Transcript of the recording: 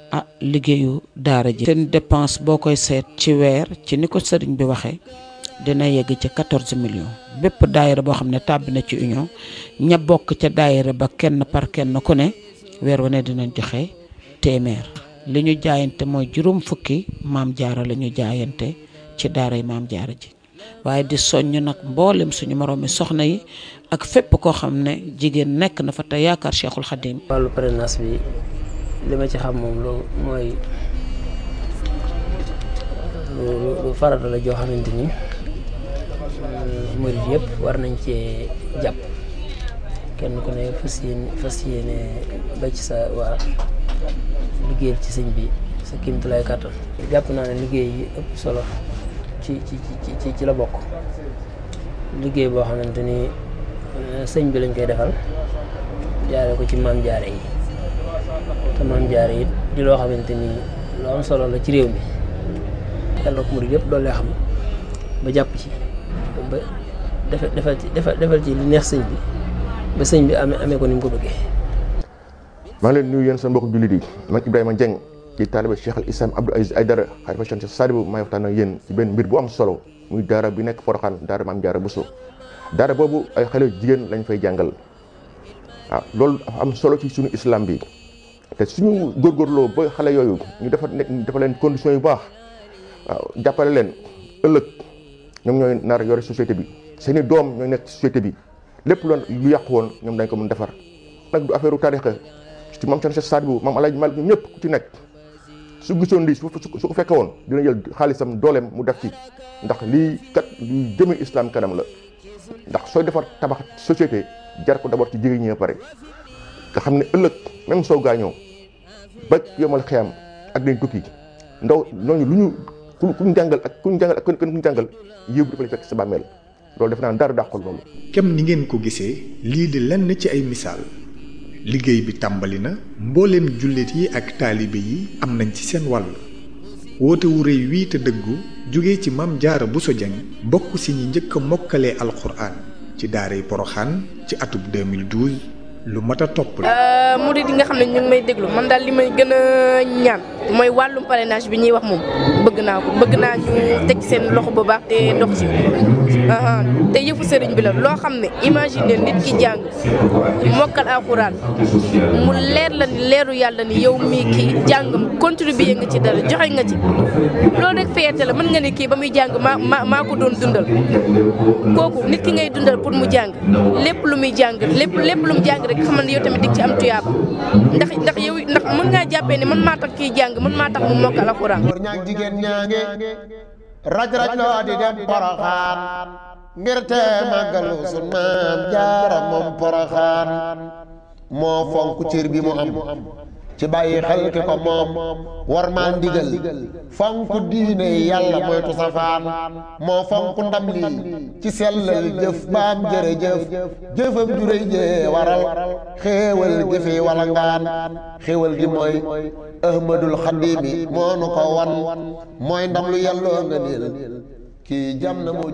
liggéeyu daara ji seen dépense boo koy seet ci weer ci ni ko sëriñ bi waxee dina yegg ci 14 millions bépp daayira boo xam ne tàbbi na ci union ña bokk ca daayira ba kenn par kenn ku ne weer wane dinañ joxe téeméer li ñu jaayante mooy juróom fukki maam jaara la ñu jaayante ci daaray maam jaara ji waaye di soññ nag mboolem suñu moroomi soxna yi ak fépp koo xam ne jigéen nekk na fa te yaakaar Cheikhul Khadim. wàllu parrainage bi li ma ci xam moom lu mooy lu farata la joo xamante ni murid yëpp war nañ cee jàpp kenn ku ne fas yéene ba ci sa waa liggéeyal ci sëñ bi sa kéemtulaay kàttan. jàpp naa ne liggéey yi ëpp solo ci la bokk liggéey boo xamante ni sëñ bi lañ koy defal jaare ko ci maam jaare yi te maam jaare yi di loo xamante ni lu am solo la ci réew mi yàlla ko murid yëpp doole xam ba jàpp ci ba defal ci li neex sëñ bi ba sëñ bi amee ko ni mu ko bëggee. maa ngi leen nuyu yéen sa mbokk jullit yi man Ibrahima Dieng ci taaliba Cheikh al Islam Abdou Aziz Aïdara xalifa Cheikh Sadibou maay waxtaan ak yéen ci benn mbir bu am solo muy daara bi nekk Porokhane daara Maam Jaara Bousso daara boobu ay xale jigéen lañ fay jàngal waaw loolu am solo ci suñu islam bi te suñu góorgóorloo ba xale yooyu ñu dafa leen conditions yu baax waaw jàppale leen ëllëg ñoom ñooy nar yore société bi seeni doom ñooy nekk société bi lépp lu yàqu woon ñoom dañ ko mën defar nag du affaire u tarixa ci maam Cheikh Sadibou maam Alaaji Malik ñëpp ku ci nekk su gisoon lii su ko fekke woon dina jël xaalisam dooleem mu def ci ndax lii kat luy jëme islam kanam la ndax sooy defar tabax société jar ko d'abord ci jigéen ñi pare nga xam ne ëllëg même soo gaañoo ba yomal xiyam ak dañ tukki ndaw ñooñu lu ñu kuñ jàngal ak kuñ jàngal yëw bi dafa lay fekk sa bàmmeel loolu def naa dara dàqul loolu. kem ni ngeen ko gisee lii di lenn ci ay misaal liggéey bi tàmbali na mbooleem jullit yi ak taalibe yi am nañ ci seen wàll woote wu rëy wii te dëggu jóge ci Maam Jaara Bousso Dieng bokk si ñi njëkk a mokkalee alxuraan ci daaray Porokhane ci atub 2012 lu mat a topp la. murid yi nga xam ne ñu ngi may déglu man daal li may gën a ñaan mooy wàllum parrainage bi ñuy wax moom bëgg naa ñu teg seen loxo bu baax te dox ci te yëfu sëriñ bi la loo xam ne imagine nit ki jàng mokkal alxuraan mu leer la ni leeru yàlla ni yow mii kii jàngam contribuer nga ci dara joxe nga ci loolu rek fierté la mën nga ne kii ba muy jàng maa ko doon dundal kooku nit ki ngay dundal pour mu jàng lépp lu muy jàng lépp lu mu jàng rek xamal ne yow tamit dig ci am tuyaaba ndax mën ngaa jàppee ne man maa tax kii jàng man maa tax mu mokkal alxuraan. ñaag jigéen ñaange raj loo di dem Porokhane ngir te màggalu sun maam jaara moom Porokhane moo fonk cër bi mu am ci bàyyi xel ki ko moom war maa ndigal fonk diine yàlla moytu safaan moo fonk ndam lii ci sellal jëf baam jërëjëf jëfam juréy jee waral xéewal gi fi wala ngaan xéewal gi mooy ahmadul xadimi moo nu ko wan mooy ndam lu yàlloo nga niil kii jam na moo